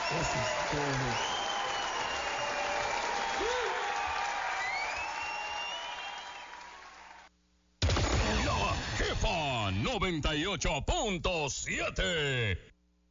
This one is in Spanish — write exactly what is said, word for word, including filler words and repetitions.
Eso es todo. La Jefa noventa y ocho punto siete.